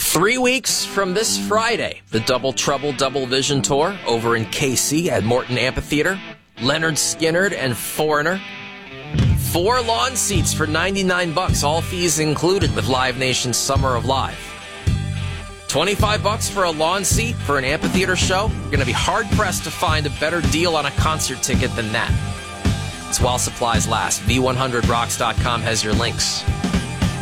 3 weeks from this Friday, the Double Trouble Double Vision Tour over in KC at Morton Amphitheater. Leonard Skinner and Foreigner. 4 lawn seats for $99, all fees included with Live Nation's Summer of Live. $25 for a lawn seat for an amphitheater show. You're going to be hard-pressed to find a better deal on a concert ticket than that. It's while supplies last. V100rocks.com has your links.